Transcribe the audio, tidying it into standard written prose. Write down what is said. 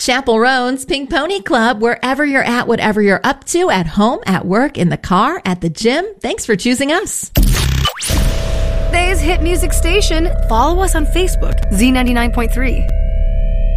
Chaperones Pink Pony Club, wherever you're at, whatever you're up to, at home, at work, in the car, at the gym. Thanks for choosing us. Today's hit music station. Follow us on Facebook, Z99.3.